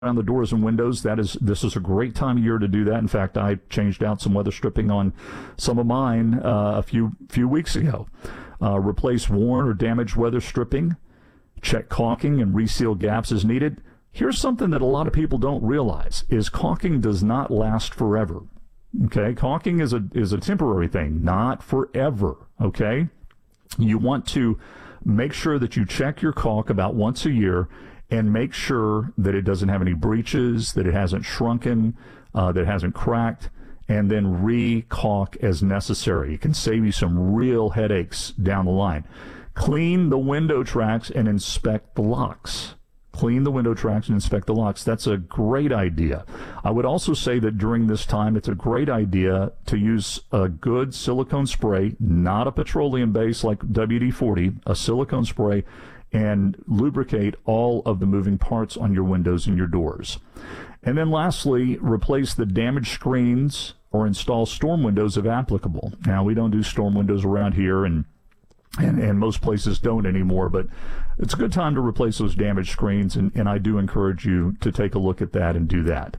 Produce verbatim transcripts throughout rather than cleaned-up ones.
around the doors and windows, that is, this is a great time of year to do that. In fact, I changed out some weather stripping on some of mine uh, a few few weeks ago. Uh, replace worn or damaged weather stripping. Check caulking and reseal gaps as needed. Here's something that a lot of people don't realize, is caulking does not last forever. Okay, caulking is a is a temporary thing, not forever. Okay, you want to make sure that you check your caulk about once a year and make sure that it doesn't have any breaches, that it hasn't shrunken, uh, that it hasn't cracked, and then re-caulk as necessary. It can save you some real headaches down the line. Clean the window tracks and inspect the locks. Clean the window tracks and inspect the locks. That's a great idea. I would also say that during this time, it's a great idea to use a good silicone spray, not a petroleum base like W D forty, a silicone spray, and lubricate all of the moving parts on your windows and your doors. And then lastly, replace the damaged screens or install storm windows if applicable. Now, we don't do storm windows around here, and And, and most places don't anymore, but it's a good time to replace those damaged screens, and, and I do encourage you to take a look at that and do that.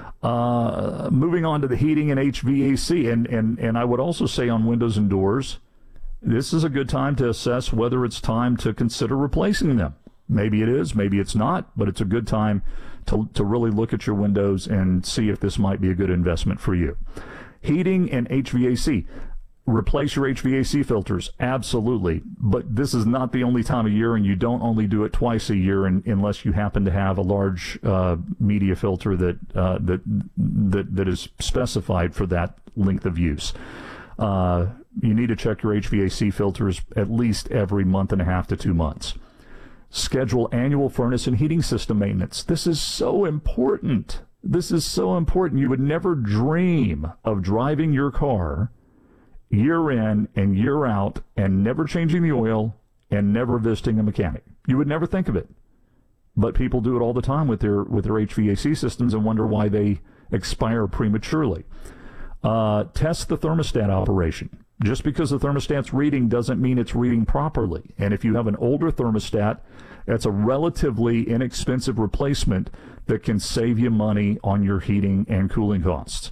Uh, moving on to the heating and H V A C, and, and, and I would also say on windows and doors, this is a good time to assess whether it's time to consider replacing them. Maybe it is, maybe it's not, but it's a good time to, to really look at your windows and see if this might be a good investment for you. Heating and H V A C. Replace your H V A C filters, absolutely. But this is not the only time of year, and you don't only do it twice a year in, unless you happen to have a large uh, media filter that, uh, that that that is specified for that length of use. Uh, you need to check your H V A C filters at least every month and a half to two months. Schedule annual furnace and heating system maintenance. This is so important. This is so important. You would never dream of driving your car year in and year out and never changing the oil and never visiting a mechanic. You would never think of it. But people do it all the time with their with their H V A C systems and wonder why they expire prematurely. Uh, test the thermostat operation. Just because the thermostat's reading doesn't mean it's reading properly. And if you have an older thermostat, that's a relatively inexpensive replacement that can save you money on your heating and cooling costs.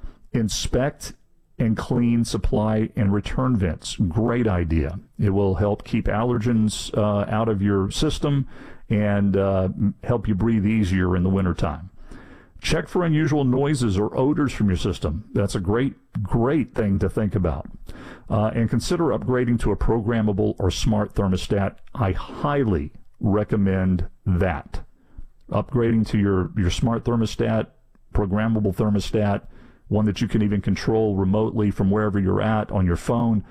Inspect and clean supply and return vents. Great idea. It will help keep allergens uh, out of your system and uh, help you breathe easier in the wintertime. Check for unusual noises or odors from your system. That's a great, great thing to think about. Uh, and consider upgrading to a programmable or smart thermostat. I highly recommend that. Upgrading to your, your smart thermostat, programmable thermostat, one that you can even control remotely from wherever you're at on your phone.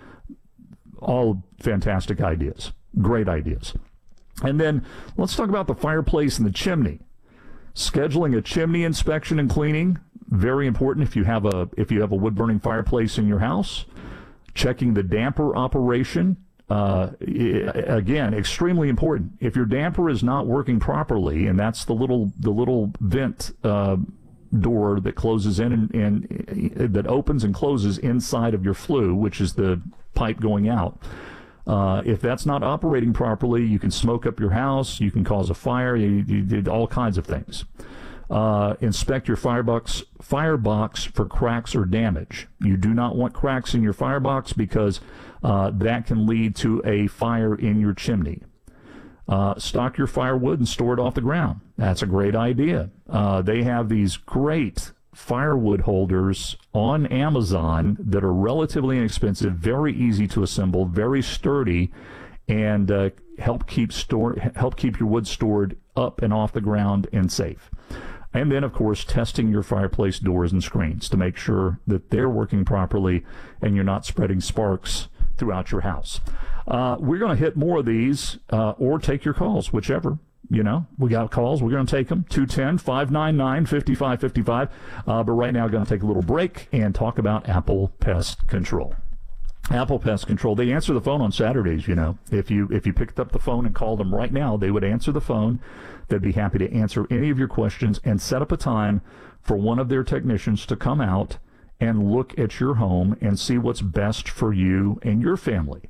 All fantastic ideas. Great ideas. And then let's talk about the fireplace and the chimney. Scheduling a chimney inspection and cleaning, very important if you have a if you have a wood-burning fireplace in your house. Checking the damper operation, uh, again, extremely important. If your damper is not working properly, and that's the little the little vent uh, door that closes in and, and that opens and closes inside of your flue, which is the pipe going out. Uh, if that's not operating properly, you can smoke up your house, you can cause a fire, you, you did all kinds of things. Uh, inspect your firebox, firebox for cracks or damage. You do not want cracks in your firebox because uh, that can lead to a fire in your chimney. Uh, stock your firewood and store it off the ground. That's a great idea. Uh, they have these great firewood holders on Amazon that are relatively inexpensive, very easy to assemble, very sturdy, and uh, help keep store help keep your wood stored up and off the ground and safe. And then, of course, testing your fireplace doors and screens to make sure that they're working properly and you're not spreading sparks throughout your house. Uh, we're going to hit more of these uh, or take your calls, whichever. You know, we got calls. We're going to take them. two one zero, five nine nine, five five five five. Uh, but right now, we're going to take a little break and talk about Apple Pest Control. Apple Pest Control, they answer the phone on Saturdays, you know. If you if you picked up the phone and called them right now, they would answer the phone. They'd be happy to answer any of your questions and set up a time for one of their technicians to come out and look at your home and see what's best for you and your family.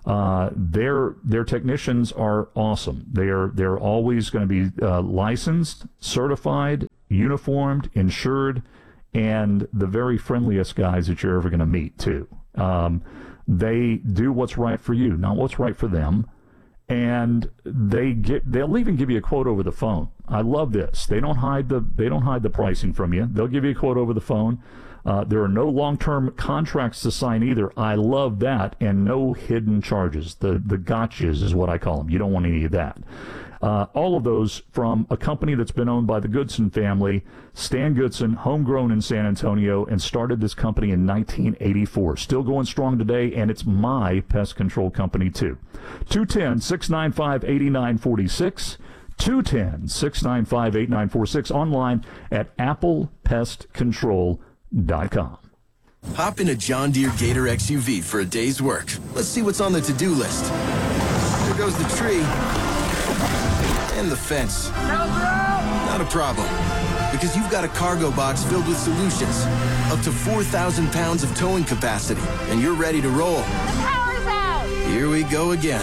Uh, their their technicians are awesome. They're they're always going to be uh, licensed, certified, uniformed, insured, and the very friendliest guys that you're ever going to meet too. Um, they do what's right for you, not what's right for them, and they get they'll even give you a quote over the phone. I love this. They don't hide the they don't hide the pricing from you. They'll give you a quote over the phone. Uh, there are no long-term contracts to sign either. I love that, and no hidden charges. The the gotchas is what I call them. You don't want any of that. Uh, all of those from a company that's been owned by the Goodson family, Stan Goodson, homegrown in San Antonio, and started this company in nineteen eighty-four. Still going strong today, and it's my pest control company too. two one zero, six nine five, eight nine four six. two one zero, six nine five, eight nine four six. Online at apple pest control dot com. Hop in a John Deere Gator X U V for a day's work. Let's see what's on the to-do list. There goes the tree. And the fence. Not a problem. Because you've got a cargo box filled with solutions. Up to four thousand pounds of towing capacity. And you're ready to roll. The power's out! Here we go again.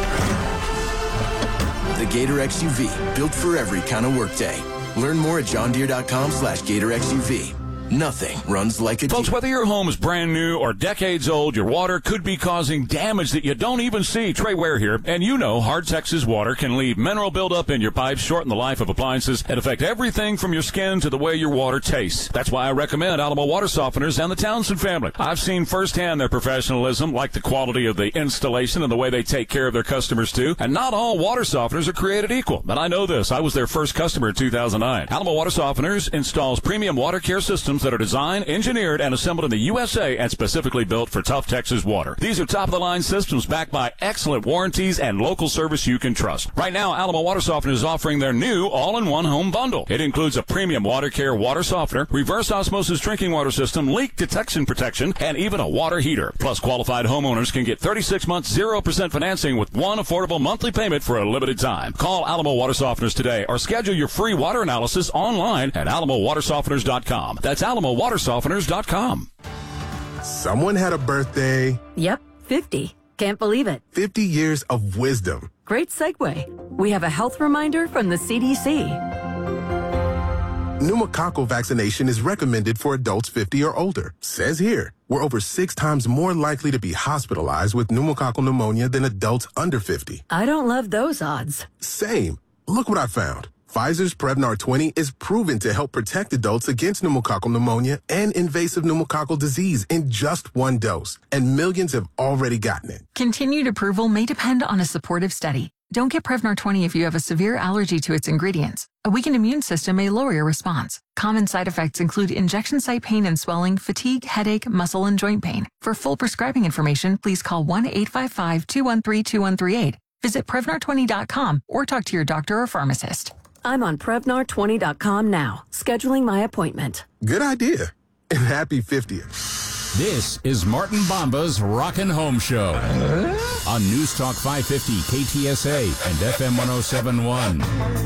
The Gator X U V. Built for every kind of workday. Learn more at johndeere.com slash Gator X U V. Nothing runs like a Folks, whether your home is brand new or decades old, your water could be causing damage that you don't even see. Trey Ware here, and you know Hard Texas water can leave mineral buildup in your pipes, shorten the life of appliances, and affect everything from your skin to the way your water tastes. That's why I recommend Alamo Water Softeners and the Townsend family. I've seen firsthand their professionalism, like the quality of the installation and the way they take care of their customers too. And not all water softeners are created equal. But I know this. I was their first customer in two thousand nine. Alamo Water Softeners installs premium water care systems that are designed, engineered, and assembled in the U S A and specifically built for tough Texas water. These are top-of-the-line systems backed by excellent warranties and local service you can trust. Right now, Alamo Water Softener is offering their new all-in-one home bundle. It includes a premium water care water softener, reverse osmosis drinking water system, leak detection protection, and even a water heater. Plus, qualified homeowners can get thirty-six months, zero percent financing with one affordable monthly payment for a limited time. Call Alamo Water Softeners today or schedule your free water analysis online at alamo water softeners dot com. That's alamo water softeners dot com. Someone had a birthday. Yep, fifty. Can't believe it. fifty years of wisdom. Great segue. We have a health reminder from the C D C. Pneumococcal vaccination is recommended for adults fifty or older. Says here, we're over six times more likely to be hospitalized with pneumococcal pneumonia than adults under fifty. I don't love those odds. Same. Look what I found. Pfizer's Prevnar twenty is proven to help protect adults against pneumococcal pneumonia and invasive pneumococcal disease in just one dose, and millions have already gotten it. Continued approval may depend on a supportive study. Don't get Prevnar twenty if you have a severe allergy to its ingredients. A weakened immune system may lower your response. Common side effects include injection site pain and swelling, fatigue, headache, muscle, and joint pain. For full prescribing information, please call one eight five five, two one three, two one three eight. Visit Prevnar twenty dot com or talk to your doctor or pharmacist. I'm on Prevnar twenty dot com now, scheduling my appointment. Good idea. And happy fiftieth. This is Martin Bomba's Rockin' Home Show on News Talk five fifty K T S A and F M one oh seven point one.